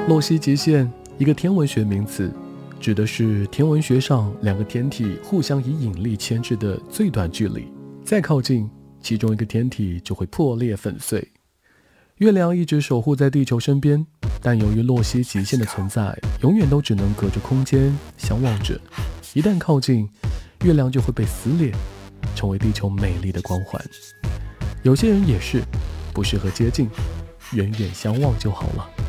洛希极限，一个天文学名词，指的是天文学上两个天体互相以引力牵制的最短距离，再靠近，其中一个天体就会破裂粉碎。月亮一直守护在地球身边，但由于洛希极限的存在，永远都只能隔着空间相望着。一旦靠近，月亮就会被撕裂，成为地球美丽的光环。有些人也是不适合接近，远远相望就好了。